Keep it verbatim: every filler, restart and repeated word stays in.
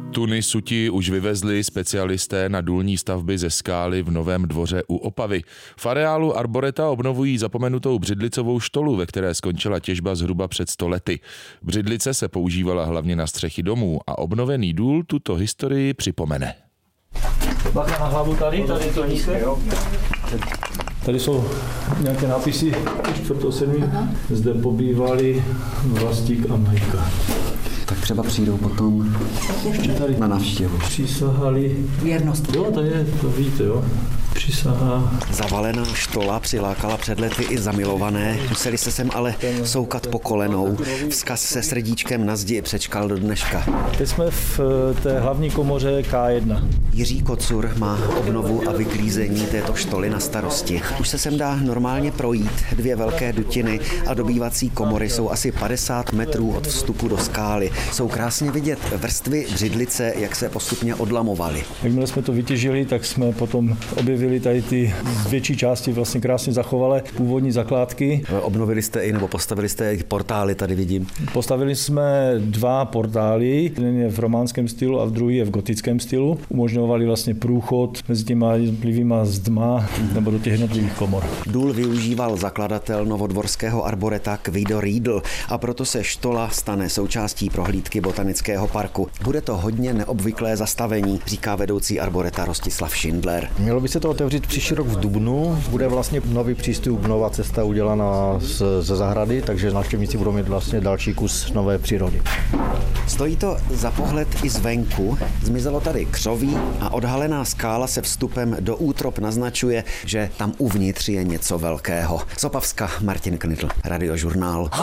Tuny suti už vyvezli specialisté na důlní stavby ze skály v Novém Dvoře u Opavy. V areálu arboreta obnovují zapomenutou břidlicovou štolu, ve které skončila těžba zhruba před sto lety. Břidlice se používala hlavně na střechy domů a obnovený důl tuto historii připomene. Bacha na hlavu tady, tady to nízké. Tady jsou nějaké nápisy čtvrtého sedmý Zde pobývali Vlastík a Majka. Tak třeba přijdou potom ještě tady na návštěvu. Přísahali věrnost. Jo, to je, to víte, jo. Přísaha. Zavalená štola přilákala před lety i zamilované, museli se sem ale soukat po kolenou. Vzkaz se srdíčkem na zdi přečkal do dneška. Teď jsme v té hlavní komoře K jedna. Jiří Kocur má obnovu a vyklízení této štoly na starosti. Už se sem dá normálně projít. Dvě velké dutiny a dobývací komory jsou asi padesát metrů od vstupu do skály. Jsou krásně vidět vrstvy břidlice, jak se postupně odlamovaly. Jakmile jsme to vytěžili, tak jsme potom objevili tady ty z větší části vlastně krásně zachovalé původní zakládky. Obnovili jste i nebo postavili jste i portály, tady vidím. Postavili jsme dva portály, jeden je v románském stylu a druhý je v gotickém stylu. Umožňovali vlastně průchod mezi těma jednotlivýma zdma nebo do těch jednotlivých komor. Důl využíval zakladatel novodvorského arboreta Kvido Riedl a proto se štola stane součástí prohlídky botanického parku. Bude to hodně neobvyklé zastavení, říká vedoucí arboreta Rostislav Schindler. Mělo by se to otevřít příští rok v dubnu. Bude vlastně nový přístup, nová cesta udělaná ze zahrady, takže návštěvníci budou mít vlastně další kus nové přírody. Stojí to za pohled i zvenku. Zmizelo tady křoví a odhalená skála se vstupem do útrop naznačuje, že tam uvnitř je něco velkého. Z Opavska Martin Knitl, Radiožurnál.